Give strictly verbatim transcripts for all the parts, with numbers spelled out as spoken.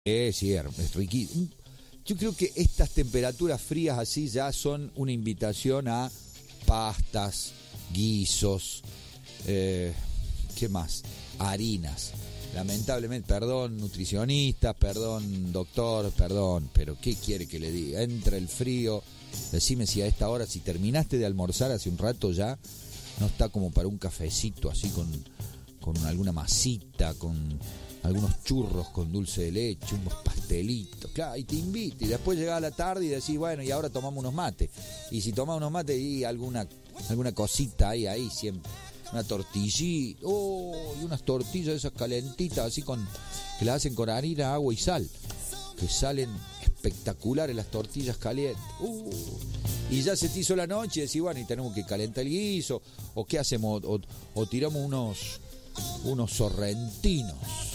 Eh, sí, es riquísimo. Yo creo que estas temperaturas frías así ya son una invitación a pastas, guisos, eh, ¿qué más? Harinas. Lamentablemente, perdón nutricionistas, perdón doctor, perdón, pero ¿qué quiere que le diga? Entra el frío, decime si a esta hora, si terminaste de almorzar hace un rato ya, no está como para un cafecito así con, con alguna masita, con algunos churros con dulce de leche, unos pastelitos, claro, y te invita, y después llega la tarde y decís, bueno, y ahora tomamos unos mates, y si tomamos unos mates y alguna, alguna cosita ahí, ahí siempre, una tortillita, oh, y unas tortillas esas calentitas, así con, que las hacen con harina, agua y sal, que salen espectaculares las tortillas calientes, uh, y ya se te hizo la noche y decís, bueno, y tenemos que calentar el guiso, o qué hacemos, o, o tiramos unos, unos sorrentinos.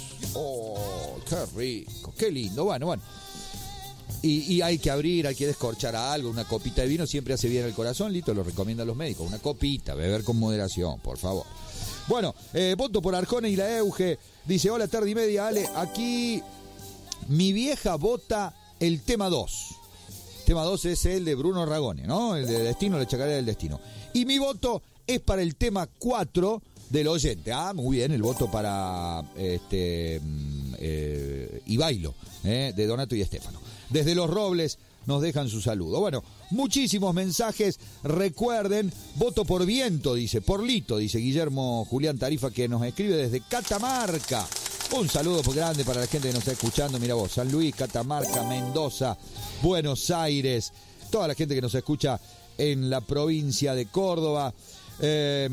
Oh, qué rico, qué lindo. Bueno, bueno. Y, y hay que abrir, hay que descorchar algo. Una copita de vino siempre hace bien al corazón. Listo, lo recomiendan los médicos. Una copita, beber con moderación, por favor. Bueno, eh, voto por Arjona y la Euge. Dice, hola, tarde y media, Ale. Aquí mi vieja vota el tema dos. Tema dos es el de Bruno Ragone, ¿no? El de Destino, la chacarera del Destino. Y mi voto es para el tema cuatro del oyente. Ah, muy bien, el voto para este eh, Ibailo, eh, de Donato y Estefano. Desde Los Robles nos dejan su saludo. Bueno, muchísimos mensajes. Recuerden, voto por viento, dice, por Lito, dice Guillermo Julián Tarifa, que nos escribe desde Catamarca. Un saludo grande para la gente que nos está escuchando. Mira vos, San Luis, Catamarca, Mendoza, Buenos Aires, toda la gente que nos escucha en la provincia de Córdoba. Eh,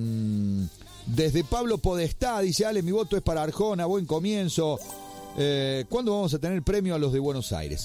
desde Pablo Podestá, dice, Ale, mi voto es para Arjona, buen comienzo. Eh, ¿Cuándo vamos a tener premio a los de Buenos Aires?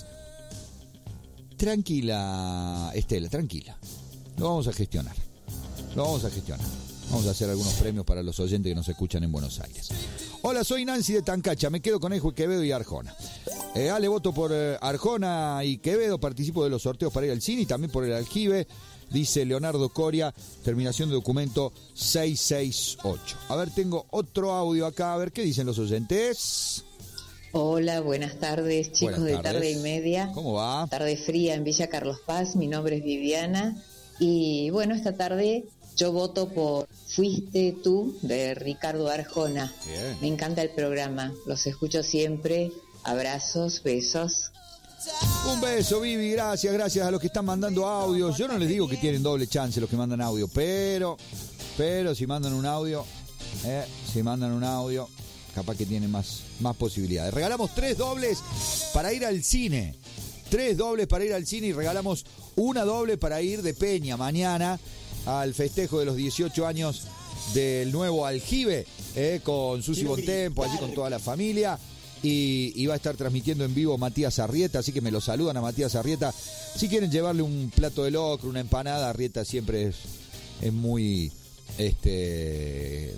Tranquila, Estela, tranquila. Lo vamos a gestionar. Lo vamos a gestionar. Vamos a hacer algunos premios para los oyentes que nos escuchan en Buenos Aires. Hola, soy Nancy de Tancacha, me quedo con Ejo, Quevedo y Arjona. Eh, Ale, voto por eh, Arjona y Quevedo, participo de los sorteos para ir al cine y también por el aljibe, dice Leonardo Coria, terminación de documento seiscientos sesenta y ocho. A ver, tengo otro audio acá, a ver, ¿qué dicen los oyentes? Hola, buenas tardes, chicos. Buenas tardes. De tarde y media. ¿Cómo va? Tarde fría en Villa Carlos Paz, mi nombre es Viviana y bueno, esta tarde yo voto por Fuiste tú, de Ricardo Arjona. Bien. Me encanta el programa, los escucho siempre. Abrazos, besos. Un beso, Vivi, gracias, gracias a los que están mandando audios. Yo no les digo que tienen doble chance los que mandan audio, pero, pero si mandan un audio, eh, si mandan un audio, capaz que tienen más, más posibilidades. Regalamos tres dobles para ir al cine. Tres dobles para ir al cine y regalamos una doble para ir de Peña mañana al festejo de los dieciocho años del nuevo aljibe, eh, con Susi Bontempo, allí con toda la familia. Y, y va a estar transmitiendo en vivo Matías Arrieta, así que me lo saludan a Matías Arrieta. Si quieren llevarle un plato de locro, una empanada, Arrieta siempre es, es muy este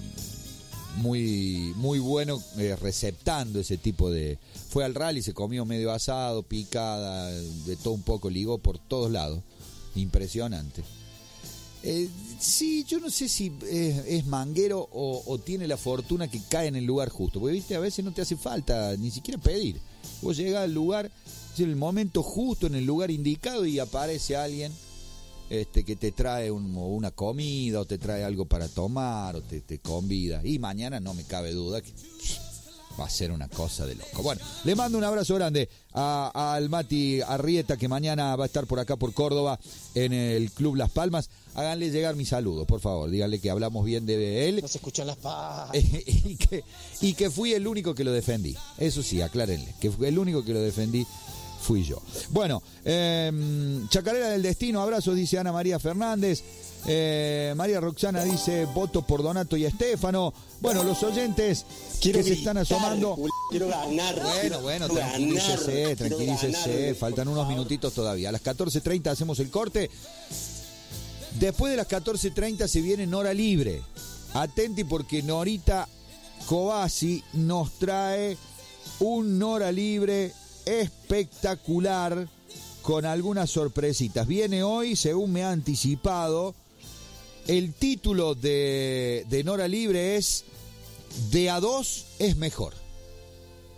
muy muy bueno eh, receptando ese tipo de... Fue al rally, se comió medio asado, picada, de todo un poco, ligó por todos lados. Impresionante. Eh, sí, yo no sé si es, es manguero o, o tiene la fortuna que cae en el lugar justo, porque viste, a veces no te hace falta ni siquiera pedir, vos llegás al lugar, en el momento justo, en el lugar indicado, y aparece alguien este, que te trae un, una comida o te trae algo para tomar o te, te convida, y mañana no me cabe duda que va a ser una cosa de loco. Bueno, le mando un abrazo grande a, al Mati Arrieta, que mañana va a estar por acá por Córdoba en el Club Las Palmas. Háganle llegar mi saludo, por favor. Díganle que hablamos bien de él. No se escuchan las pajas. y, que, y que fui el único que lo defendí. Eso sí, aclárenle. Que fue el único que lo defendí fui yo. Bueno, eh, Chacarera del Destino, abrazos, dice Ana María Fernández. Eh, María Roxana dice, voto por Donato y Estefano. Bueno, los oyentes quiero que gritar, se están asomando. Quiero ganar. Bueno, bueno, tranquilícese, tranquilícese. Faltan unos minutitos todavía. A las catorce treinta hacemos el corte. Después de las catorce treinta se viene Nora Libre. Atenti porque Norita Cobasi nos trae un Nora Libre espectacular con algunas sorpresitas. Viene hoy, según me ha anticipado, el título de, de Nora Libre es De a dos es mejor.